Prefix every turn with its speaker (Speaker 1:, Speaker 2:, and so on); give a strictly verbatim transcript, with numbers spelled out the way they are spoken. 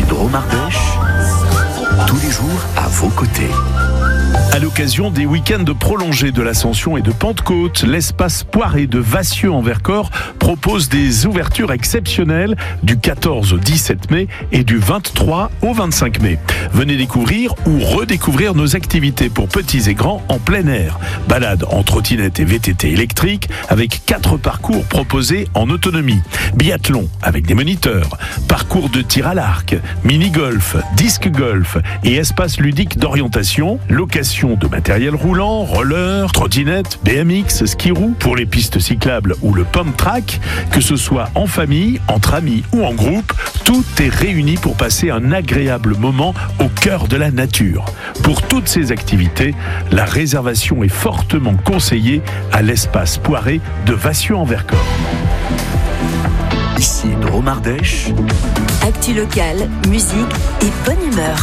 Speaker 1: Drôme Ardèche, tous les jours à vos côtés.
Speaker 2: À l'occasion des week-ends prolongés de l'Ascension et de Pentecôte, l'espace Poiré de Vassieux en Vercors propose des ouvertures exceptionnelles du quatorze au dix-sept mai et du vingt-trois au vingt-cinq mai. Venez découvrir ou redécouvrir nos activités pour petits et grands en plein air. Balade en trottinette et V T T électrique avec quatre parcours proposés en autonomie. Biathlon avec des moniteurs, parcours de tir à l'arc, mini-golf, disque golf et espace ludique d'orientation, location de matériel roulant, roller, trottinette, B M X, ski-roue pour les pistes cyclables ou le pump track, que ce soit en famille, entre amis ou en groupe, tout est réuni pour passer un agréable moment au cœur de la nature. Pour toutes ces activités, la réservation est fortement conseillée à l'espace Poiré de Vassieux en Vercors.
Speaker 1: Ici Drôme Ardèche.
Speaker 3: Actu locale, musique et bonne humeur.